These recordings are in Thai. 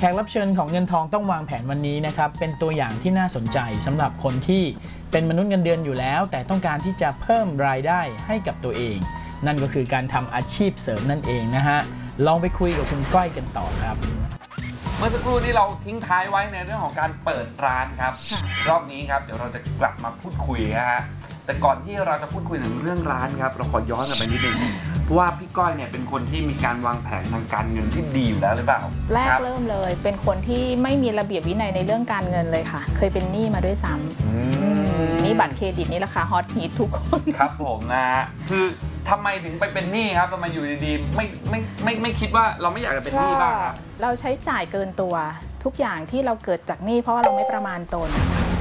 กรับเชิญของเงินทองต้องวางแผนวันนี้นะครับเป็นตัวอย่างที่น่าสนใจสำหรับคนที่เป็นมนุษย์เงินเดือนอยู่แล้วแต่ต้องการที่จะเพิ่มรายได้ให้กับตัวเองนั่นก็คือการทำอาชีพเสริมนั่นเองนะฮะลองไปคุยกับคุณก้อยกันต่อครับเมื่อสักครู่นี้เราทิ้งท้ายไว้ในเรื่องของการเปิดร้านครับรอบนี้ครับเดี๋ยวเราจะกลับมาพูดคุยนะฮะแต่ก่อนที่เราจะพูดคุยถึงเรื่องร้านครับเราขอย้อนกลับไปนิดนึงเพราะว่าพี่ก้อยเนี่ยเป็นคนที่มีการวางแผนทางการเงินที่ดีอยู่แล้วหรือเปล่าแรกเริ่มเลยเป็นคนที่ไม่มีระเบียบวินัยในเรื่องการเงินเลยค่ะเคยเป็นหนี้มาด้วยซ้ำนี่บัตรเครดิตนี่ราคาฮอตฮิตทุกคนครับผมนะฮะคือทำไมถึงไปเป็นหนี้ครับทำไมอยู่ดีๆไม่คิดว่าเราไม่อยากจะเป็นหนี้บ้างครับเราใช้จ่ายเกินตัวทุกอย่างที่เราเกิดจากหนี้เพราะว่าเราไม่ประมาณตน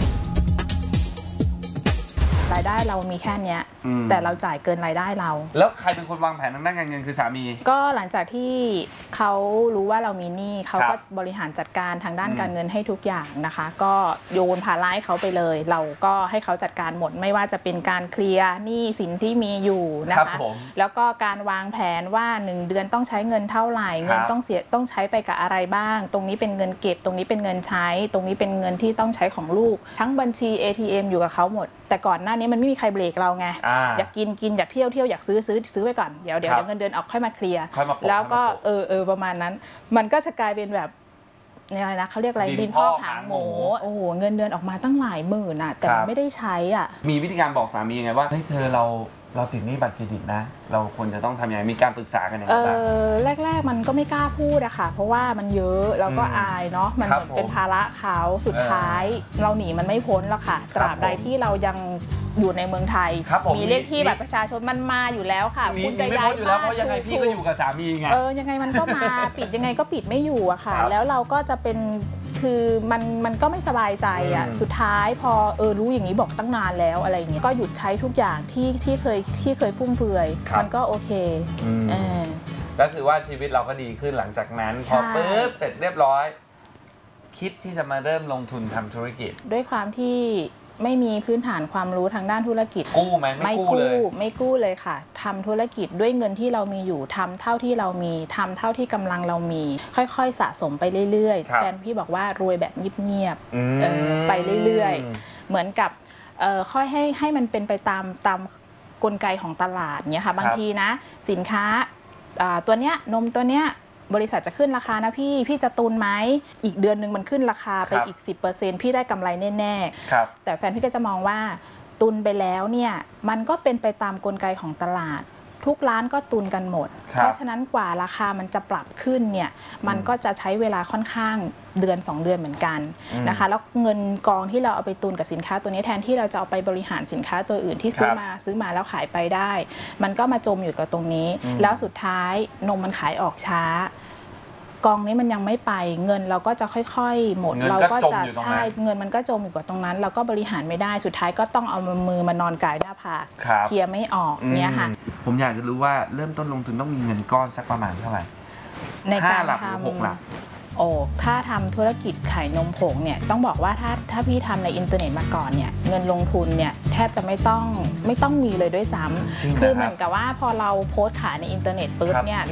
รายได้เรามีแค่นี้แต่เราจ่ายเกินรายได้เราแล้วใครเป็นคนวางแผนทางด้านการเงินคือสามีก็หลังจากที่เขารู้ว่าเรามีหนี้เขาก็บริหารจัดการทางด้านการเงินให้ทุกอย่างนะคะก็โยนภาระให้เขาไปเลยเราก็ให้เขาจัดการหมดไม่ว่าจะเป็นการเคลียร์หนี้สินที่มีอยู่นะคะแล้วก็การวางแผนว่า1 เดือนต้องใช้เงินเท่าไหร่เงินต้องใช้ไปกับอะไรบ้างตรงนี้เป็นเงินเก็บตรงนี้เป็นเงินใช้ตรงนี้เป็นเงินที่ต้องใช้ของลูกทั้งบัญชี ATM อยู่กับเขาหมดแต่ก่อนหน้านี้มันไม่มีใครเบรกเราไงอยากกินอยากเที่ยวอยากซื้อไปก่อนเดี๋ยวเงินเดือนออกค่อยมาเคลียร์แล้วก็ประมาณนั้นมันก็จะกลายเป็นแบบอะไรนะเขาเรียกอะไรดินพอกหางหมูโอ้โหเงินเดือนออกมาตั้งหลายหมื่นอ่ะแต่ไม่ได้ใช้อ่ะมีวิธีการบอกสามียังไงว่าเฮ้ยเธอเราติดหนี้บัตรเครดิตนะเราควรจะต้องทำยังไงมีการปรึกษากันยังไงบ้างแรกมันก็ไม่กล้าพูดอะค่ะเพราะว่ามันเยอะแล้วก็อายเนาะมันเหมือนเป็นภาระเขาสุดท้ายเราหนีมันไม่พ้นหรอกค่ะตราบใดที่เรายังอยู่ในเมืองไทยมีเลขที่บัตรประชาชนมันมาอยู่แล้วค่ะคุณจะย้ายอยู่แล้วเพราะยังไงพี่ก็อยู่กับสามีไงยังไงมันก็มาปิดยังไงก็ปิดไม่อยู่อะค่ะแล้วเราก็จะเป็นคือมันก็ไม่สบายใจอ่ะสุดท้ายพอรู้อย่างนี้บอกตั้งนานแล้วอะไรอย่างเงี้ยก็หยุดใช้ทุกอย่างที่เคยฟุ่มเฟือยมันก็โอเคก็คือว่าชีวิตเราก็ดีขึ้นหลังจากนั้นพอปุ๊บเสร็จเรียบร้อยคิดที่จะมาเริ่มลงทุนทำธุรกิจด้วยความที่ไม่มีพื้นฐานความรู้ทางด้านธุรกิจกู้ไหมไม่กู้เลยค่ะทำธุรกิจด้วยเงินที่เรามีอยู่ทำเท่าที่เรามีทำเท่าที่กำลังเรามีค่อยๆสะสมไปเรื่อยๆแฟนพี่บอกว่ารวยแบบเงียบๆไปเรื่อยๆเหมือนกับค่อยให้มันเป็นไปตามกลไกของตลาดเนี่ยค่ะบางทีนะสินค้าตัวเนี้ยนมตัวเนี้ยบริษัทจะขึ้นราคานะพี่จะตุนไหมอีกเดือนนึงมันขึ้นราคาไปอีก 10% พี่ได้กำไรแน่ๆแต่แฟนพี่ก็จะมองว่าตุนไปแล้วเนี่ยมันก็เป็นไปตามกลไกของตลาดทุกร้านก็ตุนกันหมดเพราะฉะนั้นกว่าราคามันจะปรับขึ้นเนี่ยมันก็จะใช้เวลาค่อนข้างเดือน2 เดือนเหมือนกันนะคะแล้วเงินกองที่เราเอาไปตุนกับสินค้าตัวนี้แทนที่เราจะเอาไปบริหารสินค้าตัวอื่นที่ซื้อมาแล้วขายไปได้มันก็มาจมอยู่กับตรงนี้แล้วสุดท้ายนมมันขายออกช้ากองนี้มันยังไม่ไปเงินเราก็จะค่อยๆหมดเราก็จะใช่เงินมันก็จมอยู่กับตรงนั้นเราก็บริหารไม่ได้สุดท้ายก็ต้องเอามือมานอนกายหน้าผากเคลียร์ไม่ออกเนี่ยค่ะผมอยากจะรู้ว่าเริ่มต้นลงทุนต้องมีเงินก้อนสักประมาณเท่าไหร่ในการทำ6 หลักถ้าทำธุรกิจขายนมผงเนี่ยต้องบอกว่าถ้าพี่ทำในอินเทอร์เน็ตมาก่อนเนี่ยเงินลงทุนเนี่ยแทบจะไม่ต้องมีเลยด้วยซ้ำคือเหมือนกับว่าพอเราโพสต์ขายในอินเทอร์เน็ตปุ๊บเนี่ย